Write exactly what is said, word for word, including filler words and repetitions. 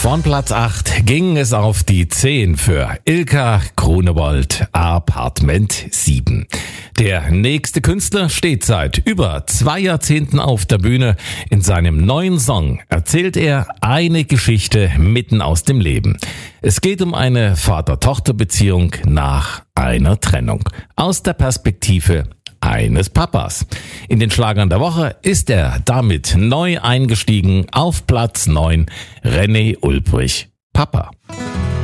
Von Platz acht ging es auf die zehn für Ilka Grunewold, Apartment sieben. Der nächste Künstler steht seit über zwei Jahrzehnten auf der Bühne. In seinem neuen Song erzählt er eine Geschichte mitten aus dem Leben. Es geht um eine Vater-Tochter-Beziehung nach einer Trennung. Aus der Perspektive eines Papas. In den Schlagern der Woche ist er damit neu eingestiegen auf Platz neun, René Ulbrich, Papa.